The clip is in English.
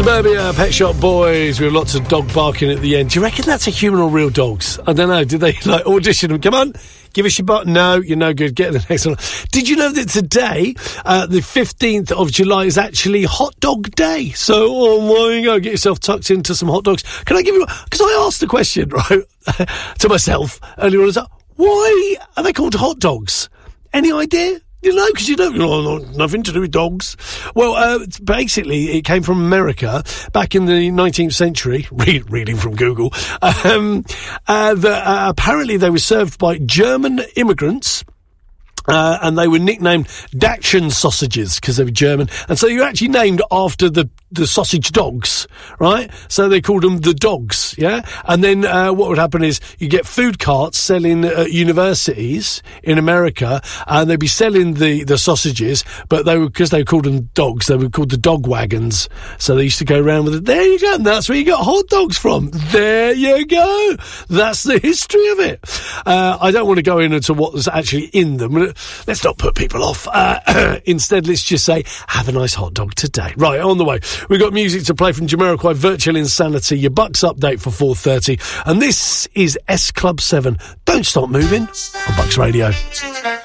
Suburbia, Pet Shop Boys, with lots of dog barking at the end. Do you reckon that's a human or real dogs? I don't know. Did they audition them? Come on, give us your butt. No, you're no good. Get the next one. Did you know that today, the 15th of July, is actually Hot Dog Day? So, there you go. Get yourself tucked into some hot dogs. Can I give you... Because I asked the question, right, to myself earlier on. I was like, why are they called hot dogs? Any idea? You know, because you don't know, nothing to do with dogs. Well, basically, it came from America back in the 19th century, reading from Google, apparently they were served by German immigrants. And they were nicknamed Dachshund sausages because they were German. And so you're actually named after the sausage dogs, right? So they called them the dogs, yeah? And then what would happen is you get food carts selling at universities in America, and they'd be selling the sausages, but because they called them dogs, they were called the dog wagons. So they used to go around with it. There you go. And that's where you got hot dogs from. There you go. That's the history of it. I don't want to go into what was actually in them. Let's not put people off. Instead, let's just say, have a nice hot dog today. Right, on the way. We've got music to play from Jamiroquai, Virtual Insanity, your Bucks update for 4:30. And this is S Club 7. Don't Stop Moving on Bucks Radio.